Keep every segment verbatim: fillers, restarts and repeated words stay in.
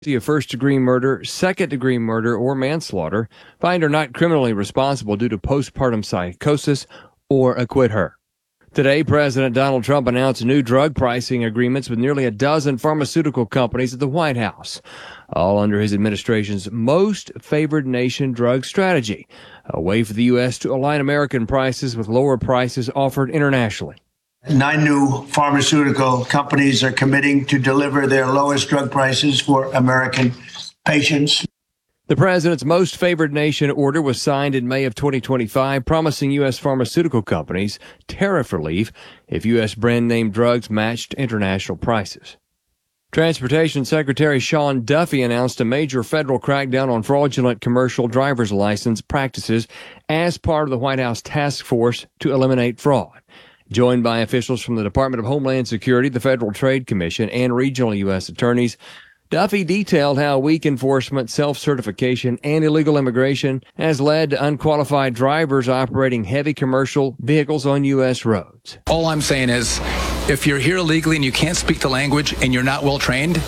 of first-degree murder, second-degree murder, or manslaughter, find her not criminally responsible due to postpartum psychosis, or acquit her. Today, President Donald Trump announced new drug pricing agreements with nearly a dozen pharmaceutical companies at the White House, all under his administration's most favored nation drug strategy, a way for the U S to align American prices with lower prices offered internationally. Nine new pharmaceutical companies are committing to deliver their lowest drug prices for American patients. The president's most favored nation order was signed in May of twenty twenty-five, promising U S pharmaceutical companies tariff relief if U S brand name drugs matched international prices. Transportation Secretary Sean Duffy announced a major federal crackdown on fraudulent commercial driver's license practices as part of the White House task force to eliminate fraud. Joined by officials from the Department of Homeland Security, the Federal Trade Commission, and regional U S attorneys, Duffy detailed how weak enforcement, self-certification, and illegal immigration has led to unqualified drivers operating heavy commercial vehicles on U S roads. All I'm saying is, if you're here illegally and you can't speak the language and you're not well trained,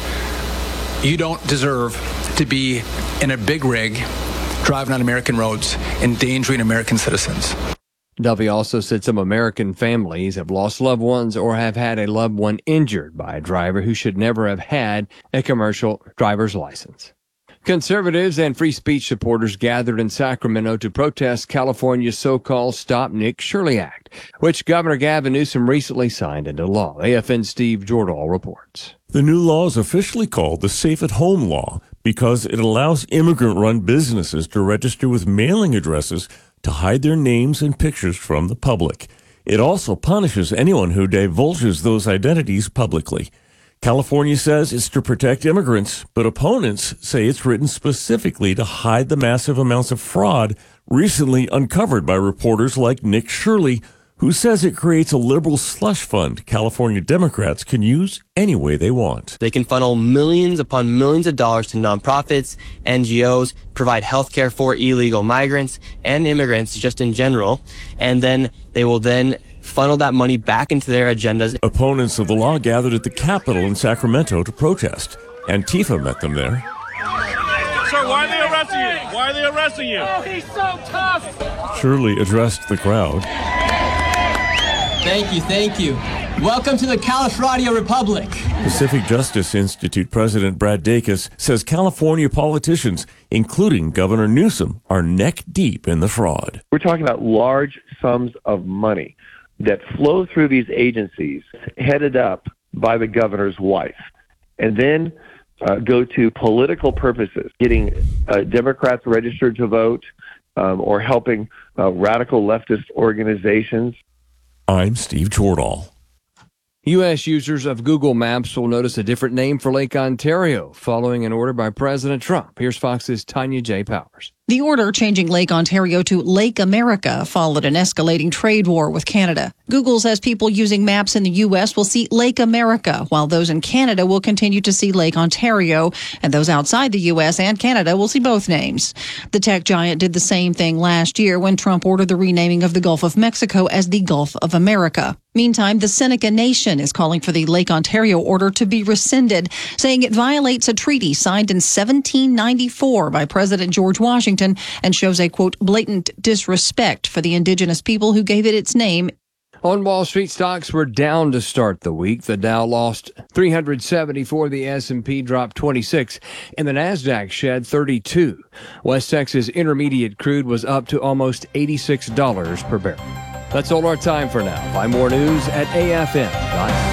you don't deserve to be in a big rig driving on American roads, endangering American citizens. Duffy also said some American families have lost loved ones or have had a loved one injured by a driver who should never have had a commercial driver's license. Conservatives and free speech supporters gathered in Sacramento to protest California's so-called Stop Nick Shirley Act, which Governor Gavin Newsom recently signed into law. A F N's Steve Jordahl reports. The new law is officially called the Safe at Home Law because it allows immigrant-run businesses to register with mailing addresses to hide their names and pictures from the public. It also punishes anyone who divulges those identities publicly. California says it's to protect immigrants, but opponents say it's written specifically to hide the massive amounts of fraud recently uncovered by reporters like Nick Shirley, who says it creates a liberal slush fund California Democrats can use any way they want. They can funnel millions upon millions of dollars to nonprofits, N G Os, provide health care for illegal migrants and immigrants just in general, and then they will then funnel that money back into their agendas. Opponents of the law gathered at the Capitol in Sacramento to protest. Antifa met them there. Sir, why are they arresting you? Why are they arresting you? Oh, he's so tough. Shirley addressed the crowd. Thank you, thank you. Welcome to the California Republic. Pacific Justice Institute President Brad Dacus says California politicians, including Governor Newsom, are neck deep in the fraud. We're talking about large sums of money that flow through these agencies, headed up by the governor's wife, and then uh, go to political purposes, getting uh, Democrats registered to vote um, or helping uh, radical leftist organizations. I'm Steve Jordahl. U S users of Google Maps will notice a different name for Lake Ontario following an order by President Trump. Here's Fox's Tanya J. Powers. The order changing Lake Ontario to Lake America followed an escalating trade war with Canada. Google says people using maps in the U S will see Lake America, while those in Canada will continue to see Lake Ontario, and those outside the U S and Canada will see both names. The tech giant did the same thing last year when Trump ordered the renaming of the Gulf of Mexico as the Gulf of America. Meantime, the Seneca Nation is calling for the Lake Ontario order to be rescinded, saying it violates a treaty signed in seventeen ninety-four by President George Washington and shows a, quote, blatant disrespect for the indigenous people who gave it its name. On Wall Street, stocks were down to start the week. The Dow lost three hundred seventy-four, the S and P dropped twenty-six, and the Nasdaq shed thirty-two. West Texas Intermediate crude was up to almost eighty-six dollars per barrel. That's all our time for now. Find more news at A F N dot com.